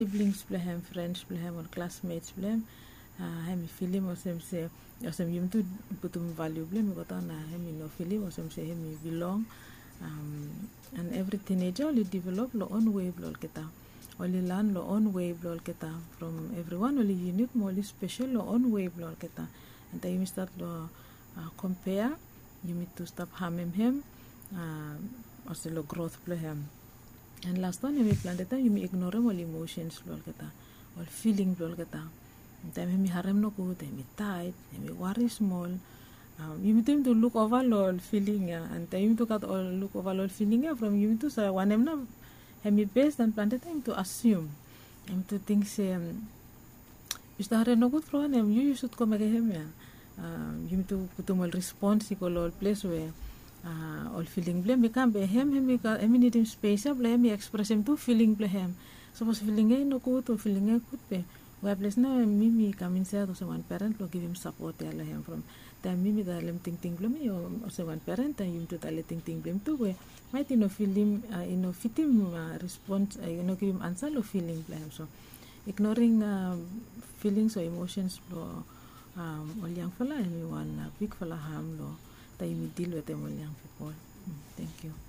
siblings blehem, friends blehem, or classmates blehem. Hemi feeling osem se osem yum tu putum value blem kota na hemi no feeling osem se hemi belong. And every teenager only develop lo own way blol kita. Only learn lo own way blol kita from everyone. Only unique, only special lo own way blol kita. And then you start to compare. You need to stop harming him. Also lo growth blol him. And last one, you plan the time you ignore all emotions blol kita, all feeling blol kita. And time you harem no good, you tight, you worry small. You need to look over all feeling, and time to cut all look over all feeling from you to say one em na hemi best and plan the time to assume, and to think say you start no good from him, you should come again him. You need to put all response equal all place where all feeling blame become be him need him space blame express him to feeling blame him. Suppose feeling no good or feeling good be. Where place now Mimi come inside also one parent will give him support tell him from time Mimi the lem think blame or also one parent and you to tell think blame too where might feel him fit him response give him answer or feeling blame. So ignoring feelings or emotions or young fella and one big fella harm lo that you deal with them all young people. Thank you.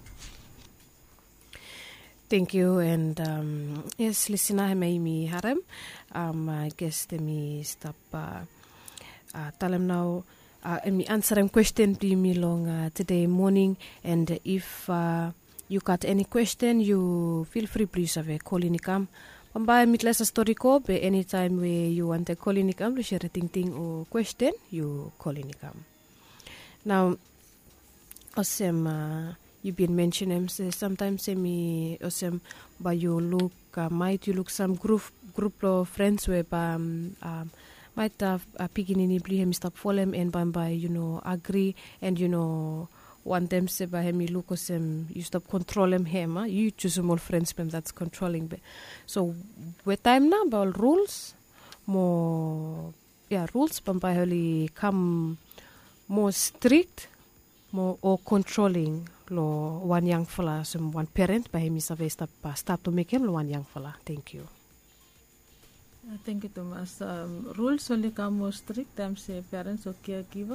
Thank you, and yes, listener, me harem. I guess me stop. Tell him now. Me answer him question to me long today morning, and if you got any question, you feel free please have a call in come. Pambay mitlas story ko be anytime where you want a call in come to share a thing or question, you call in come. Now, awesome. You've been mentioning sometimes me awesome, but you look might you look some group of friends where might have beginning him stop for them and by agree and want them say by him you look awesome you stop controlling him you choose more friends that's controlling so with time now about rules more rules by only come more strict more or controlling lo one young fella some one parent by him is a start to make him one young fella. Thank you. Thank you, Thomas. Rules only come more strict time say parents or caregiver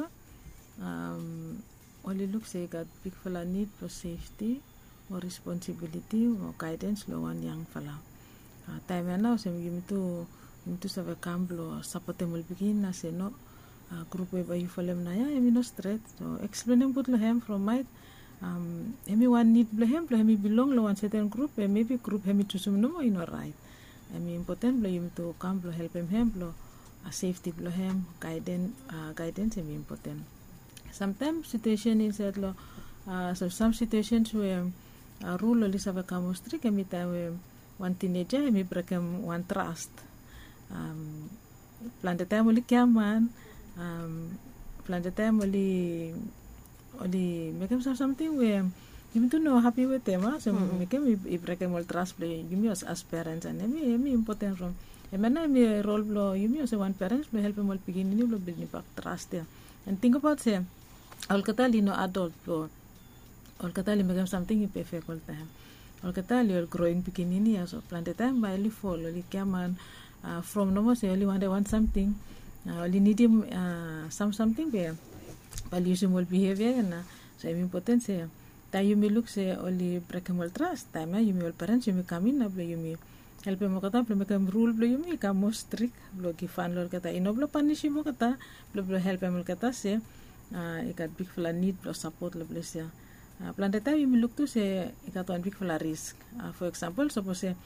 only look say got big fella need for safety or responsibility or guidance lo one young fella. Time now say you need to serve a camp lo support them will begin na say no group where you follow na ya no straight so explain them put him from my one need him belong to one certain group maybe group him to some no right important you to come help him safety him guidance important sometimes situation is that so some situations where rule only have a come strict time one teenager break him one trust plan the time only man plan the time only make him something where you to know happy with them so make him break him all trust play you me as parents and me important from me role blow you me as one parents will help him all beginning will build back trust there and think about say all katali no adult blow all katali make him something you perfect all time all katali all growing beginning so plan the time by only fall only man from no more say only want something only need him something where valuable behavior and so important say that you may look say only breakable trust time you may all parents you may come in you may help him kata make him rule you may come more strict give fun lor kata inoblo punish mo kata help him kata say ikat big fella need support say plan the time you may look to say ikat one big fella risk for example suppose say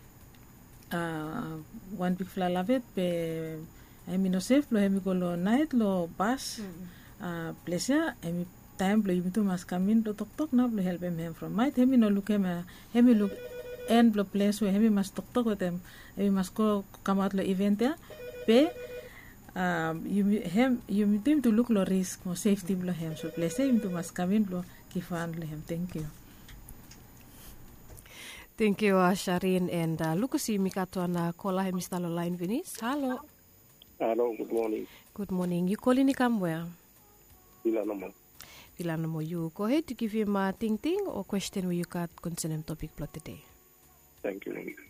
one big fella love it be no safe go night lo bus place time you to must come in to talk na help him from might him no look him look end the place where him must talk with them he must go come out the event there pay you need him to look lo risk or safety blo him so place him to must come in blo kifan him. Thank you Sharin and Lucas mikato na kola him stalo line Venice. Hello, good morning. Good morning. You calling come where? Villanamo. You go ahead to give him a ting or question where you got concerning topic plot today. Thank you.